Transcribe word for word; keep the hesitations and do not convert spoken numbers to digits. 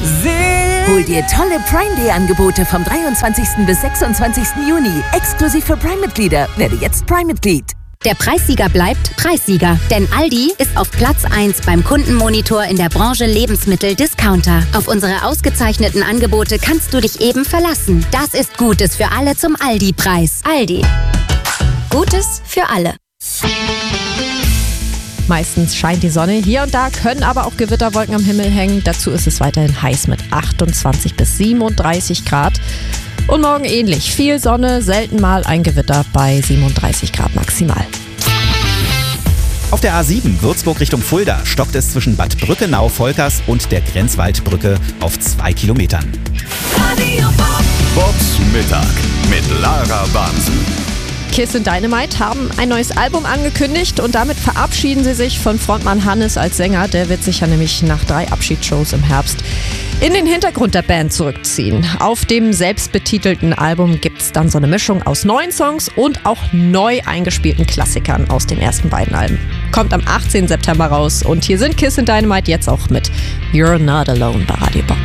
Hol dir tolle Prime Day Angebote vom dreiundzwanzigsten bis sechsundzwanzigsten Juni. Exklusiv für Prime-Mitglieder. Werde jetzt Prime-Mitglied. Der Preissieger bleibt Preissieger, denn Aldi ist auf Platz eins beim Kundenmonitor in der Branche Lebensmittel-Discounter. Auf unsere ausgezeichneten Angebote kannst du dich eben verlassen. Das ist Gutes für alle zum Aldi-Preis. Aldi. Gutes für alle. Meistens scheint die Sonne, hier und da können aber auch Gewitterwolken am Himmel hängen. Dazu ist es weiterhin heiß mit achtundzwanzig bis siebenunddreißig Grad. Und morgen ähnlich. Viel Sonne, selten mal ein Gewitter bei siebenunddreißig Grad maximal. Auf der A sieben Würzburg Richtung Fulda stockt es zwischen Bad Brückenau-Volkers und der Grenzwaldbrücke auf zwei Kilometern. Bobs Mittag mit Lara Bamsen. Kiss and Dynamite haben ein neues Album angekündigt und damit verabschieden sie sich von Frontmann Hannes als Sänger. Der wird sich ja nämlich nach drei Abschiedsshows im Herbst in den Hintergrund der Band zurückziehen. Auf dem selbstbetitelten Album gibt es dann so eine Mischung aus neuen Songs und auch neu eingespielten Klassikern aus den ersten beiden Alben. Kommt am achtzehnten September raus und hier sind Kiss and Dynamite jetzt auch mit You're Not Alone bei Radio Bob.